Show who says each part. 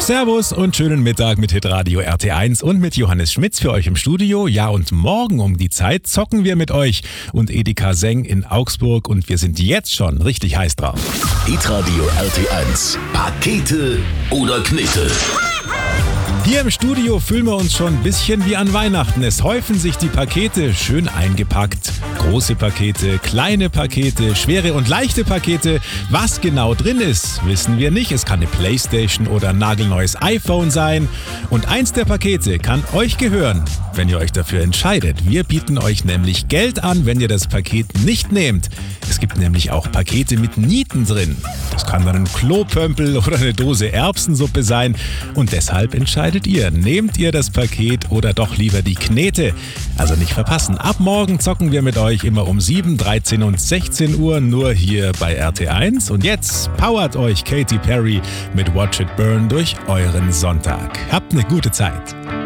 Speaker 1: Servus und schönen Mittag mit Hitradio RT1 und mit Johannes Schmitz für euch im Studio. Ja, und morgen um die Zeit zocken wir mit euch und Edeka Seng in Augsburg und wir sind jetzt schon richtig heiß drauf.
Speaker 2: Hitradio RT1. Pakete oder Knete?
Speaker 1: Hier im Studio fühlen wir uns schon ein bisschen wie an Weihnachten. Es häufen sich die Pakete, schön eingepackt. Große Pakete, kleine Pakete, schwere und leichte Pakete. Was genau drin ist, wissen wir nicht. Es kann eine Playstation oder ein nagelneues iPhone sein. Und eins der Pakete kann euch gehören, wenn ihr euch dafür entscheidet. Wir bieten euch nämlich Geld an, wenn ihr das Paket nicht nehmt. Es gibt nämlich auch Pakete mit Nieten drin. Das kann dann ein Klopömpel oder eine Dose Erbsensuppe sein. Und deshalb entscheidet ihr, nehmt ihr das Paket oder doch lieber die Knete. Also nicht verpassen. Ab morgen zocken wir mit euch immer um 7, 13 und 16 Uhr nur hier bei RT1. Und jetzt powert euch Katy Perry mit Watch It Burn durch euren Sonntag. Habt eine gute Zeit.